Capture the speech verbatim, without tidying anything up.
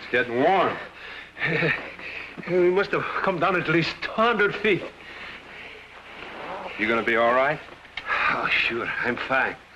getting warm. We must have come down at least two hundred feet. You gonna be all right? Oh, sure. I'm fine.